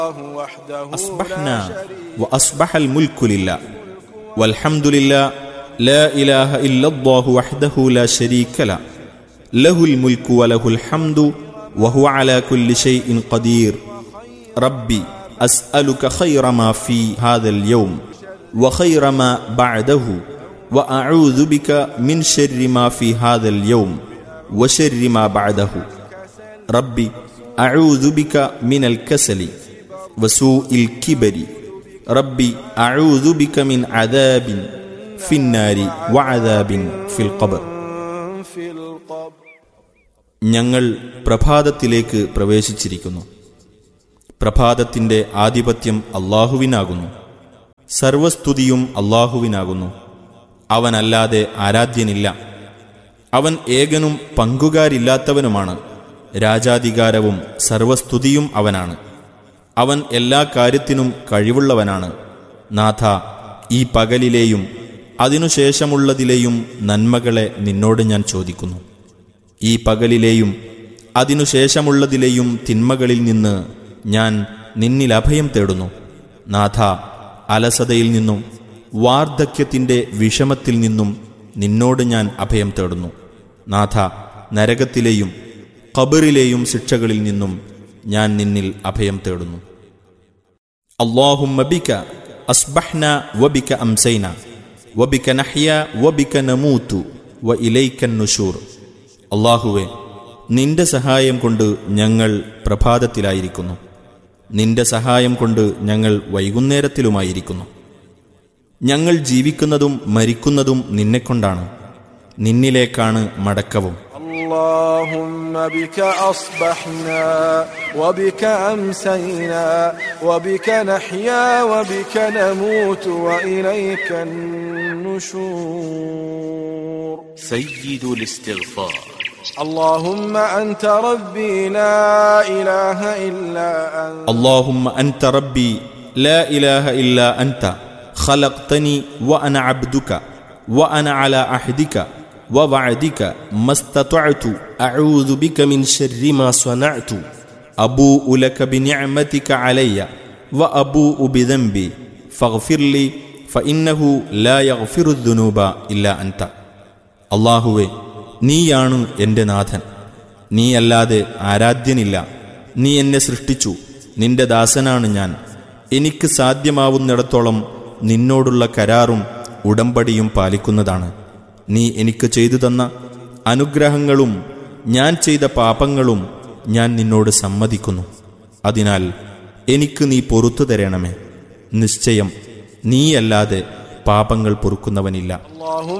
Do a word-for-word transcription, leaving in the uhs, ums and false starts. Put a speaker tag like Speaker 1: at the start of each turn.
Speaker 1: أصبحنا وأصبح الملك لله والحمد لله لا إله إلا الله وحده لا شريك له له الملك وله الحمد وهو على كل شيء قدير ربي أسألك خير ما في هذا اليوم وخير ما بعده وأعوذ بك من شر ما في هذا اليوم وشر ما بعده ربي أعوذ بك من الكسل وسوء الكبر ربي أعوذ بك من عذاب في النار وعذاب في القبر. ഞങ്ങൾ പ്രഭാതത്തിലേക്ക് പ്രവേശിച്ചിരിക്കുന്നു. പ്രഭാതത്തിന്റെ ആധിപത്യം അല്ലാഹുവിനാകുന്നു. സർവസ്തുതിയും അല്ലാഹുവിനാകുന്നു. അവനല്ലാതെ ആരാധ്യനില്ല. അവൻ ഏകനും പങ്കുകാരില്ലാത്തവനുമാണ്. രാജാധികാരവും സർവസ്തുതിയും അവനാണ്. അവൻ എല്ലാ കാര്യത്തിനും കഴിവുള്ളവനാണ്. നാഥ, ഈ പകലിലെയും അതിനുശേഷമുള്ളതിലെയും നന്മകളെ നിന്നോട് ഞാൻ ചോദിക്കുന്നു. ഈ പകലിലെയും അതിനുശേഷമുള്ളതിലെയും തിന്മകളിൽ നിന്ന് ഞാൻ നിന്നിൽ അഭയം തേടുന്നു. നാഥ, അലസതയിൽ നിന്നും വാർദ്ധക്യത്തിൻ്റെ വിഷമത്തിൽ നിന്നും നിന്നോട് ഞാൻ അഭയം തേടുന്നു. നാഥ, നരകത്തിലെയും ഖബറിലെയും ശിക്ഷകളിൽ നിന്നും ഞാൻ നിന്നിൽ അഭയം തേടുന്നു. അല്ലാഹുമ്മ ബിക അസ്ബഹ്ന വബിക അംസൈന വബിക നഹ്യ വബിക നമൂതു വഇലൈക്കൻ നുശൂർ. അല്ലാഹുവേ, നിന്റെ സഹായം കൊണ്ട് ഞങ്ങൾ പ്രഭാതത്തിലായിരിക്കുന്നു. നിന്റെ സഹായം കൊണ്ട് ഞങ്ങൾ വൈകുന്നേരത്തിലുമായിരിക്കുന്നു. ഞങ്ങൾ ജീവിക്കുന്നതും മരിക്കുന്നതും നിന്നെക്കൊണ്ടാണ്. നിന്നിലേക്കാണ് മടക്കവും.
Speaker 2: اللهم بك أصبحنا وبك أمسينا وبك نحيا وبك نموت وإليك النشور.
Speaker 3: سيد الاستغفار.
Speaker 2: اللهم أنت ربي لا إله إلا أنت.
Speaker 1: اللهم أنت ربي لا إله إلا أنت خلقتني وأنا عبدك وأنا على عهدك ووعدك ما استطعت أعوذ بك من شر ما صنعت أبوء لك بنعمتك علي وأبوء بذنبي فاغفر لي فإنه لا يغفر الذنوب إلا أنت. അല്ലാഹുവേ, നീയാണ് എൻ്റെ നാഥൻ. നീയല്ലാതെ ആരാധ്യനില്ല. നീ എന്നെ സൃഷ്ടിച്ചു. നിന്റെ ദാസനാണ് ഞാൻ. എനിക്ക് സാധ്യമാവുന്നിടത്തോളം നിന്നോടുള്ള കരാറും ഉടമ്പടിയും പാലിക്കുന്നതാണ്. നീ എനിക്ക് ചെയ്തു തന്ന അനുഗ്രഹങ്ങളും ഞാൻ ചെയ്ത പാപങ്ങളും ഞാൻ നിന്നോട് സമ്മതിക്കുന്നു. അതിനാൽ എനിക്ക് നീ പൊറുത്തു തരണമേ. നിശ്ചയം നീയല്ലാതെ പാപങ്ങൾ പൊറുക്കുന്നവനില്ല.